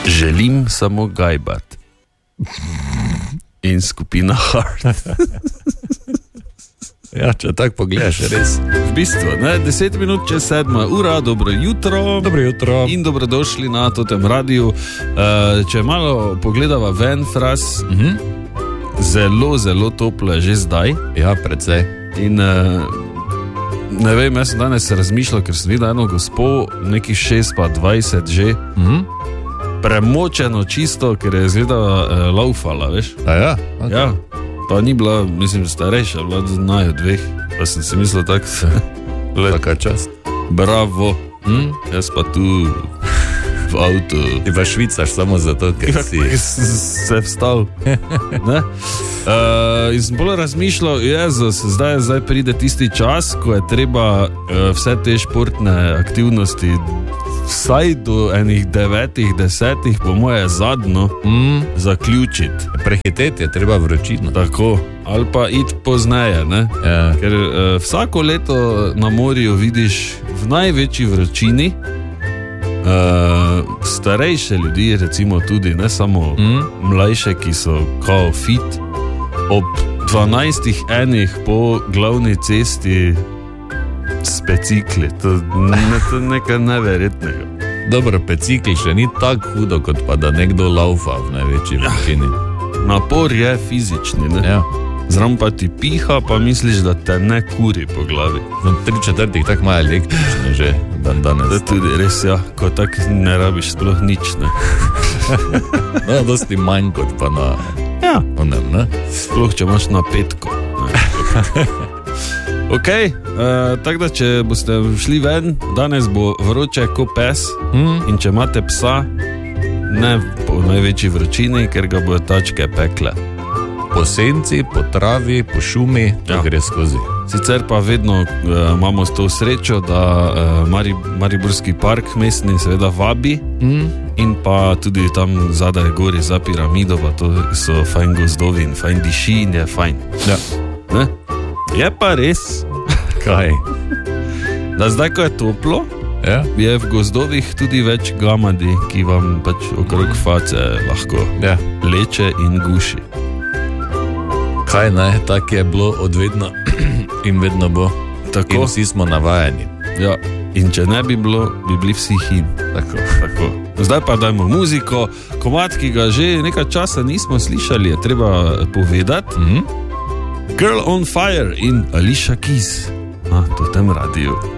Želim samo gajbat. In skupina Heart. Ja, če tako pogledaš, res. V bistvu, 10 minut čez 7 ura, dobro jutro. Dobro jutro. In dobrodošli na Totem radiju. Če malo pogledava ven, fras, zelo, zelo toplo je že zdaj. Ja, precej. In ne vem, jaz sem danes razmišljal, ker sem videl eno gospo, nekih 6:20 že, premočeno čisto, ker je izgledala laufala, veš? A ja? Okay. Ja, pa ni bila, mislim, starejša, bila znajo dveh, pa sem si mislil tako, Taka čast. bravo, jaz pa tu v avtu. Ti pa švicaš samo zato, ker si... se vstal. In sem bolj razmišljal, Jezus, zdaj pride tisti čas, ko je treba vse te športne aktivnosti vsaj do enih 9, 10, po moje zadnjo, zaključiti. Prehiteti je treba vročino. Tako, ali pa iti pozneje, ne? Ja. Ker vsako leto na morju vidiš v največji vročini starejše ljudi, recimo tudi, ne samo mlajše, ki so kao fit, ob 12 po glavni cesti s pecikli. To je nekaj neverjetnega. Dobro, pecikli še ni tako hudo, kot pa da nekdo laufa v največji vročini. Napor je fizični, ne? Ja. Zram pa ti piha, pa misliš, da te ne kuri po glavi. No, 3/4 tako ima električne že danes. To je tudi res, ja, ko tak ne rabiš sploh nič, ne? No, dosti manj kot pa na... Ja. Onem, ne? Sploh, če imaš na petko. Ok, tako da, če boste šli ven, danes bo vroče ko pes, in če imate psa, ne po največji vročini, ker ga bojo tačke pekle. Po senci, po travi, po šumi, to gre skozi. Sicer pa vedno imamo to srečo, da Mariborski park mestni seveda vabi, in pa tudi tam zadaj gori za piramido, pa to so fajn gozdovi in fajn diši in je fajn. Ja. Ne? Je pa res, Kaj? da zdaj, ko je toplo, Ja? je v gozdovih tudi več gamadi, ki vam pač okrog face lahko leče in guši. Kaj ne, tako je bilo odvedno in vedno bo. Tako. In vsi smo navajeni. Ja, in če ne bi bilo, bi bili vsi hin. Tako. Zdaj pa dajmo muziko, komad, ki ga že nekaj časa nismo slišali, je treba povedati. Girl on Fire in Alicia Keys na Totem radiju.